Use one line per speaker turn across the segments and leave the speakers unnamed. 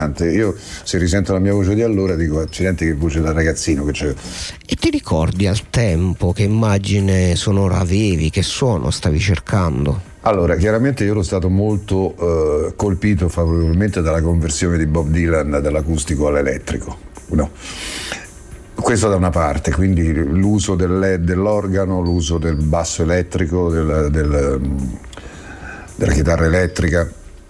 Io, se risento la mia voce di allora, dico accidenti, che voce da ragazzino che c'è.
E ti ricordi al tempo che immagine sonora avevi, che suono stavi cercando?
Allora, chiaramente io ero stato molto colpito favorevolmente dalla conversione di Bob Dylan dall'acustico all'elettrico, no? Questo da una parte, quindi l'uso dell'organo, l'uso del basso elettrico, della chitarra elettrica,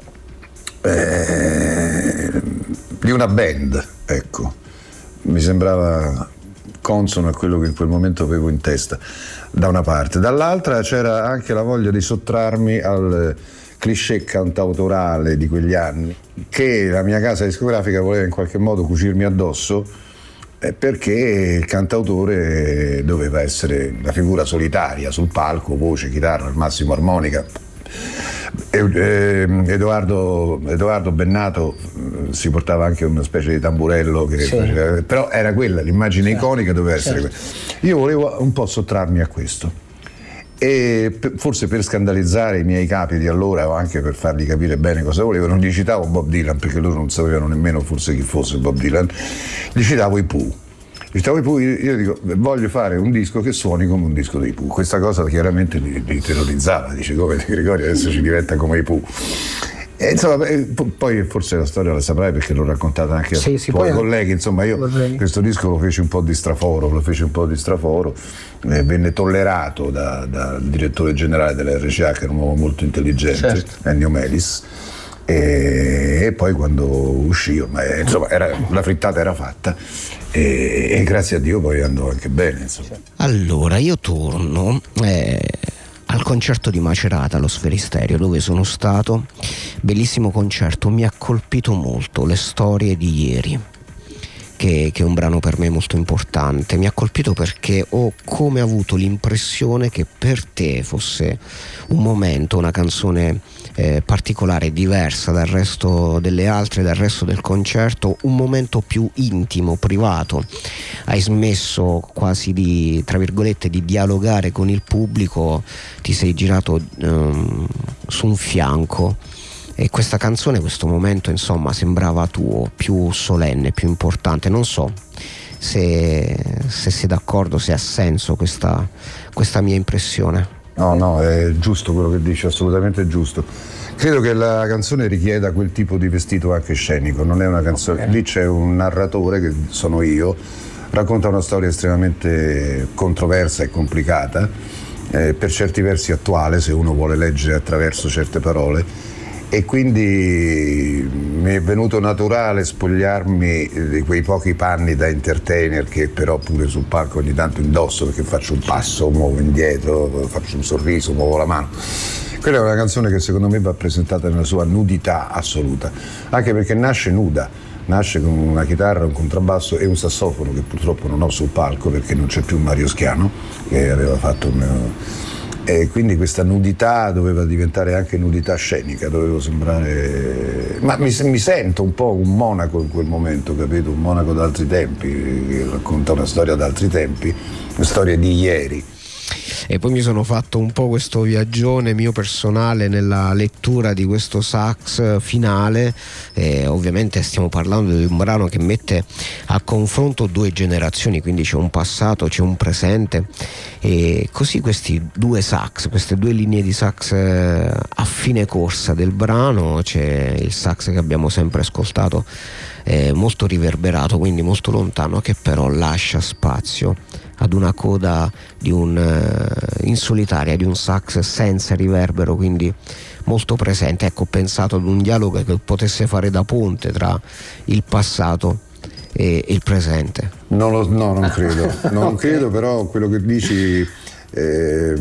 di una band, ecco, mi sembrava consono a quello che in quel momento avevo in testa, da una parte. Dall'altra c'era anche la voglia di sottrarmi al cliché cantautorale di quegli anni che la mia casa discografica voleva in qualche modo cucirmi addosso, perché il cantautore doveva essere una figura solitaria sul palco, voce, chitarra, al massimo armonica. Edoardo Bennato si portava anche una specie di tamburello che faceva, però era quella l'immagine iconica, doveva essere quella. Io volevo un po' sottrarmi a questo, e forse per scandalizzare i miei capi di allora, o anche per fargli capire bene cosa volevo, non gli citavo Bob Dylan, perché loro non sapevano nemmeno forse chi fosse Bob Dylan, gli citavo i Pooh. Io dico, voglio fare un disco che suoni come un disco dei Pooh. Questa cosa chiaramente li terrorizzava, dice, come ti ricordi, adesso ci diventa come i Pooh. E insomma, poi forse la storia la saprai perché l'ho raccontata anche ai tuoi colleghi. Insomma, io questo disco lo feci un po' di straforo, venne tollerato dal direttore generale dell'RCA, che era un uomo molto intelligente, Ennio Melis. E poi quando uscì, insomma, la frittata era fatta, e grazie a Dio poi andò anche bene, insomma.
Allora io torno al concerto di Macerata allo Sferisterio, dove sono stato. Bellissimo concerto, mi ha colpito molto Le storie di ieri, che è un brano per me molto importante. Mi ha colpito perché ho come avuto l'impressione che per te fosse un momento, una canzone particolare, diversa dal resto delle altre, dal resto del concerto, un momento più intimo, privato. Hai smesso quasi di, tra virgolette, di dialogare con il pubblico, ti sei girato su un fianco, e questa canzone, questo momento, insomma, sembrava tuo, più solenne, più importante. Non so se sei d'accordo, se ha senso questa mia impressione.
No, è giusto quello che dici, assolutamente giusto. Credo che la canzone richieda quel tipo di vestito anche scenico, non è una canzone. Lì c'è un narratore, che sono io, racconta una storia estremamente controversa e complicata, per certi versi attuale, se uno vuole leggere attraverso certe parole. E quindi mi è venuto naturale spogliarmi di quei pochi panni da entertainer che però pure sul palco ogni tanto indosso, perché faccio un passo, muovo indietro, faccio un sorriso, muovo la mano. Quella è una canzone che secondo me va presentata nella sua nudità assoluta, anche perché nasce nuda, nasce con una chitarra, un contrabbasso e un sassofono che purtroppo non ho sul palco perché non c'è più Mario Schiano, che aveva fatto e quindi questa nudità doveva diventare anche nudità scenica, dovevo sembrare, ma mi sento un po' un monaco in quel momento, capito? Un monaco d'altri tempi, che racconta una storia d'altri tempi, una storia di ieri.
E poi mi sono fatto un po' questo viaggione mio personale nella lettura di questo sax finale. Ovviamente stiamo parlando di un brano che mette a confronto due generazioni, quindi c'è un passato, c'è un presente, e così questi due sax, queste due linee di sax a fine corsa del brano. C'è il sax che abbiamo sempre ascoltato, molto riverberato, quindi molto lontano, che però lascia spazio ad una coda in solitaria di un sax senza riverbero, quindi molto presente. Ecco, ho pensato ad un dialogo che potesse fare da ponte tra il passato e il presente.
Non credo, non credo, però quello che dici è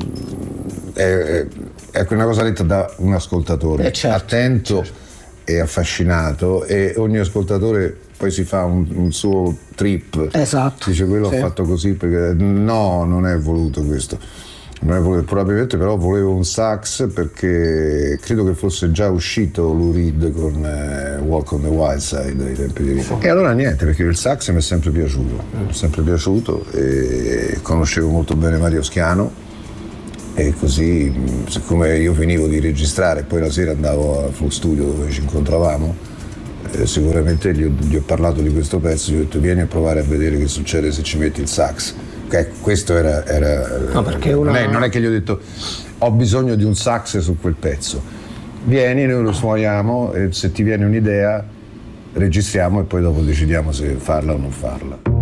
una cosa detta da un ascoltatore attento e affascinato, e ogni ascoltatore poi si fa un suo trip, dice quello ho fatto così perché non è voluto questo, non è voluto, probabilmente però volevo un sax perché credo che fosse già uscito Lou Reed con Walk on the Wild Side ai tempi di vita. E allora niente, perché il sax mi è sempre piaciuto e conoscevo molto bene Mario Schiano, e così, siccome io finivo di registrare e poi la sera andavo al Folk Studio dove ci incontravamo, sicuramente gli ho parlato di questo pezzo, gli ho detto vieni a provare a vedere che succede se ci metti il sax. Questo era
no, perché
non è che gli ho detto ho bisogno di un sax su quel pezzo, vieni, noi lo suoniamo e se ti viene un'idea registriamo e poi dopo decidiamo se farla o non farla.